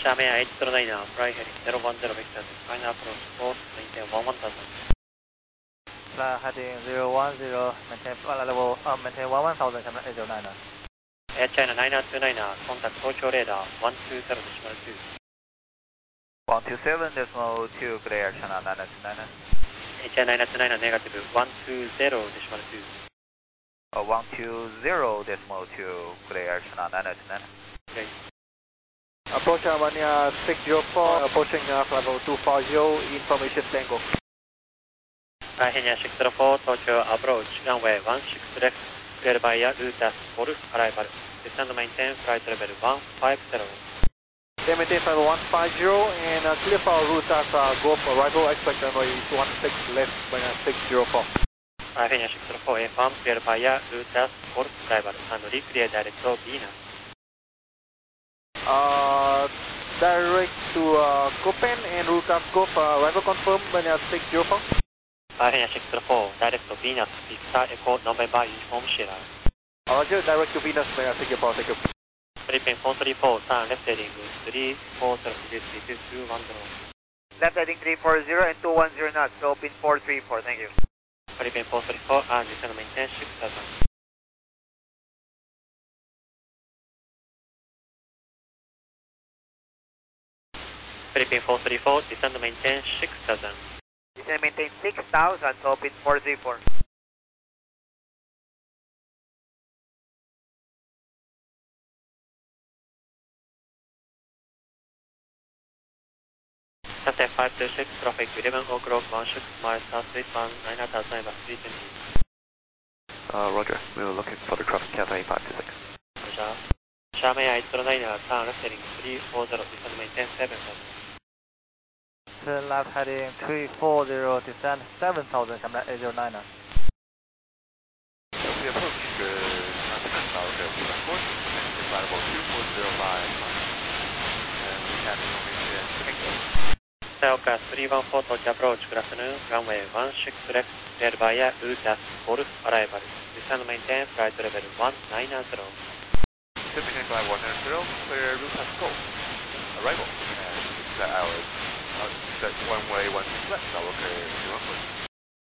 Shamea 809, fly heading 010 vector, final approach, course, maintain 11000. Fly heading 010, maintain 11000, Shamea 809. Air China 9929, contact Tokyo radar 120.2. 127.2, clear China 9929. Air China 9929, negative 120.2. 120.2, clear China 9929. Great. Approach Armenia 604, approaching level 240, information Tango. Fly heading 604, Tokyo approach, runway 16 left, cleared by route as Golf arrival. Descend maintain flight level 150. They maintain level 150 and clear for route as Golf arrival, expect runway 216 left, 604. Fly heading 604, F1, cleared by route as Golf arrival, and reclear direct to Venus. Direct to Copen and route as Golf arrival confirmed, 604. Fly heading 604, direct to Venus, Victor Echo November Uniform Sierra. Roger, direct to Venus, 604, thank you. Philippine 434, turn left heading 340, reduce 210. Left heading 340 and 210 knots, so pin 434, thank you. Philippine 434, and descend maintain 6000. Philippine 434, descend maintain 6000. Descend maintain 6000, so pin 434. Sunset 526, traffic 11 o'clock, 16 miles southwest, 9,000 about 320. Roger, we were looking for the traffic Cathay 526. Roger. Shamea 809, turn left heading 340, descend maintain 7000. Turn left heading 340, descend 7000, Shamea 809. We approach Continental Tower, course, maintain level 2405 and we have information Tango. Cessna 314, Tokyo approach, good afternoon, runway 16 left, cleared by route as Golf arrival. Descend maintain flight level 190. Maintain flight 190, clear route as Golf arrival, and set hours, set one way 16 left, I will clear 0